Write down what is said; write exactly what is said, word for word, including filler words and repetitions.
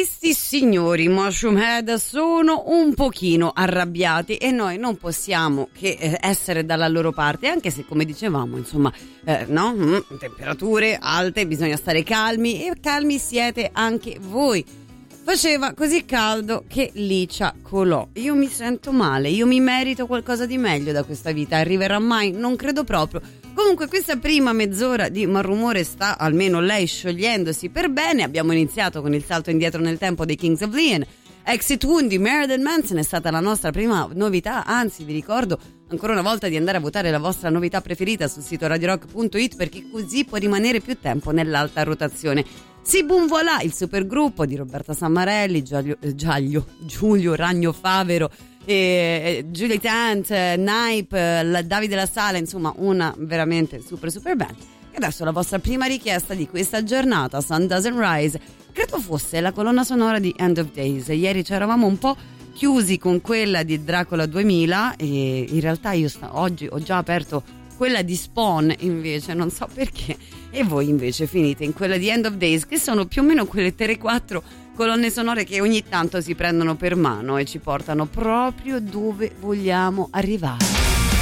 Questi signori Mushroom Head sono un pochino arrabbiati e noi non possiamo che eh, essere dalla loro parte, anche se, come dicevamo, insomma, eh, no? Mm, temperature alte, bisogna stare calmi, e calmi siete anche voi. Faceva così caldo che Licia colò. Io mi sento male, io mi merito qualcosa di meglio da questa vita. Arriverà mai? Non credo proprio. Comunque questa prima mezz'ora di Malrumore sta, almeno lei, sciogliendosi per bene. Abbiamo iniziato con il salto indietro nel tempo dei Kings of Leon. Exit Wound di Marilyn Manson è stata la nostra prima novità, anzi vi ricordo ancora una volta di andare a votare la vostra novità preferita sul sito radio rock punto it, perché così può rimanere più tempo nell'alta rotazione. Si boom voilà, il supergruppo di Roberta Sammarelli, Giaglio, Giaglio, Giulio Ragno Favero, e Julie Tant, Nipe, la Davide La Sala, insomma una veramente super super band. E adesso la vostra prima richiesta di questa giornata, Sun Doesn't Rise, credo fosse la colonna sonora di End of Days. Ieri c'eravamo un po' chiusi con quella di Dracula duemila e in realtà io sta, oggi ho già aperto quella di Spawn, invece non so perché, e voi invece finite in quella di End of Days, che sono più o meno quelle tre quattro colonne sonore che ogni tanto si prendono per mano e ci portano proprio dove vogliamo arrivare.